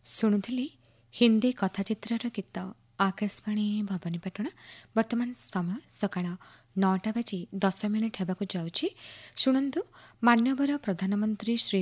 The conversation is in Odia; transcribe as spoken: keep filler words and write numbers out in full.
ଶୁଣୁଥିଲି ହିନ୍ଦୀ କଥାଚିତ୍ରର ଗୀତ ଆକାଶବାଣୀ ଭବାନୀପାଟଣା। ବର୍ତ୍ତମାନ ସମୟ ସକାଳ ନଅଟା ବାଜି ଦଶ ମିନିଟ୍ ହେବାକୁ ଯାଉଛି। ଶୁଣନ୍ତୁ, ମାନ୍ୟବର ପ୍ରଧାନମନ୍ତ୍ରୀ ଶ୍ରୀ